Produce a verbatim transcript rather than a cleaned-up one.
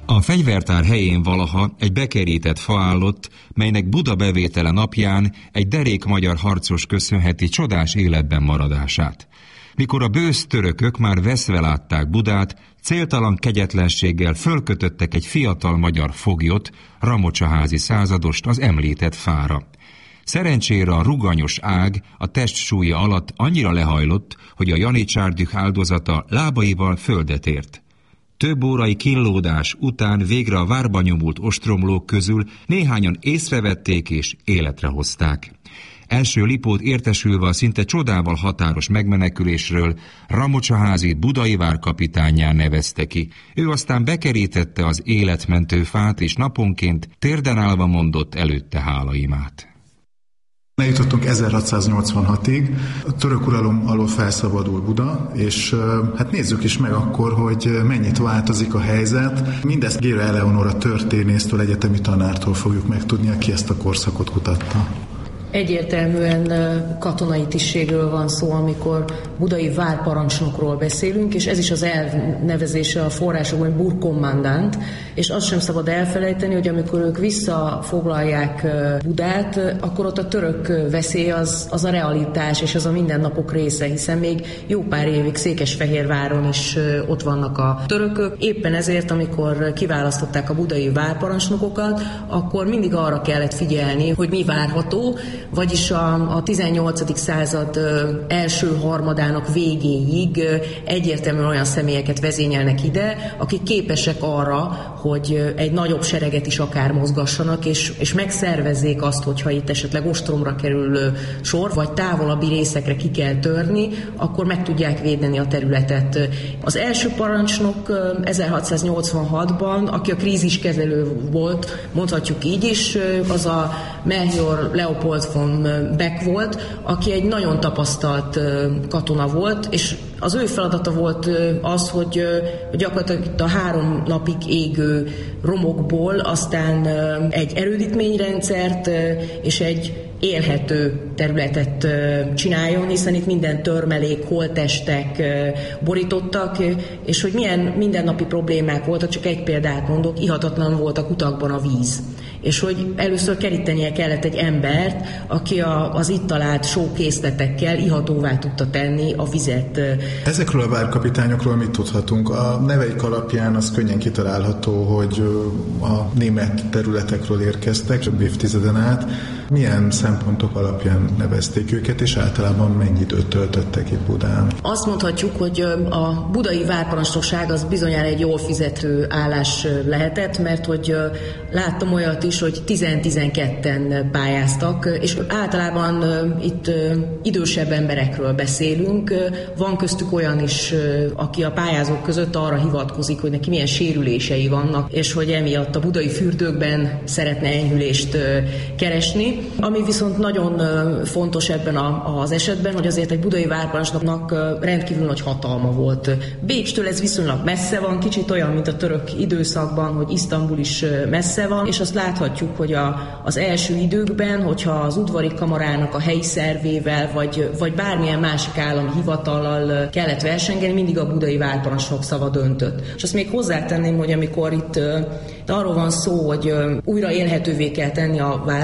A fegyvertár helyén valaha egy bekerített fa állott, melynek Buda bevétele napján egy derék magyar harcos köszönheti csodás életben maradását. Mikor a bősz törökök már veszve látták Budát, céltalan kegyetlenséggel fölkötöttek egy fiatal magyar foglyot, Ramocsaházi századost az említett fára. Szerencsére a ruganyos ág a testsúlya alatt annyira lehajlott, hogy a janicsár-düh áldozata lábaival földet ért. Több órai kínlódás után végre a várba nyomult ostromlók közül néhányan észrevették és életre hozták. Első Lipót értesülve a szinte csodával határos megmenekülésről Ramocsaházit budai várkapitánnyá nevezte ki. Ő aztán bekerítette az életmentő fát, és naponként térden állva mondott előtte hálaimát. Eljutottunk ezerhatszáznyolcvanhatig, a török uralom alól felszabadul Buda, és hát nézzük is meg akkor, hogy mennyit változik a helyzet. Mindezt Géra Eleonóra történésztől, egyetemi tanártól fogjuk megtudni, aki ezt a korszakot kutatta. Egyértelműen katonai tisztségről van szó, amikor budai várparancsnokról beszélünk, és ez is az elnevezése a forrásokban, burkommandant, és azt sem szabad elfelejteni, hogy amikor ők visszafoglalják Budát, akkor ott a török veszély az, az a realitás, és az a mindennapok része, hiszen még jó pár évig Székesfehérváron is ott vannak a törökök. Éppen ezért, amikor kiválasztották a budai várparancsnokokat, akkor mindig arra kellett figyelni, hogy mi várható, vagyis a, a tizennyolcadik század első harmadának végéig egyértelműen olyan személyeket vezényelnek ide, akik képesek arra, hogy egy nagyobb sereget is akár mozgassanak, és, és megszervezzék azt, hogyha itt esetleg ostromra kerül sor, vagy távolabbi részekre ki kell törni, akkor meg tudják védeni a területet. Az első parancsnok ezerhatszáznyolcvanhatban, aki a kríziskezelő volt, mondhatjuk így is, az a Melchior Leopold von Beck volt, aki egy nagyon tapasztalt katona volt, és az ő feladata volt az, hogy gyakorlatilag itt a három napig égő romokból aztán egy erődítményrendszert és egy élhető területet csináljon, hiszen itt minden törmelék, holttestek borítottak, és hogy milyen mindennapi problémák voltak, csak egy példát mondok, ihatatlan volt a kutakban a víz. És hogy először kerítenie kellett egy embert, aki a, az itt talált sókészletekkel ihatóvá tudta tenni a vizet. Ezekről a várkapitányokról mit tudhatunk? A neveik alapján az könnyen kitalálható, hogy a német területekről érkeztek több évtizeden át. Milyen szempontok alapján nevezték őket, és általában mennyi időt töltöttek itt Budán? Azt mondhatjuk, hogy a budai várparancsnokság az bizonyára egy jól fizető állás lehetett, mert hogy láttam olyat is, hogy tíz-tizenketten pályáztak, és általában itt idősebb emberekről beszélünk. Van köztük olyan is, aki a pályázók között arra hivatkozik, hogy neki milyen sérülései vannak, és hogy emiatt a budai fürdőkben szeretne enyhülést keresni. Ami viszont nagyon fontos ebben az esetben, hogy azért egy budai várparancsnoknak rendkívül nagy hatalma volt. Bécstől ez viszonylag messze van, kicsit olyan, mint a török időszakban, hogy Isztambul is messze van, és azt láthatjuk, hogy a, az első időkben, hogyha az udvari kamarának a helyi szervével, vagy, vagy bármilyen másik állami hivatallal kellett versengeni, mindig a budai várparancsnok szava döntött. És azt még hozzátenném, hogy amikor itt, itt arról van szó, hogy újra élhetővé kell tenni a